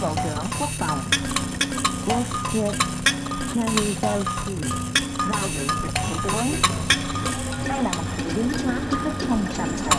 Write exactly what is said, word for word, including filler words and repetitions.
Bộ trưởng Quốc phòng Roger Narishevsky vào dự Thủ tướng. Đây là một sự biến hóa rất không sầm sỡ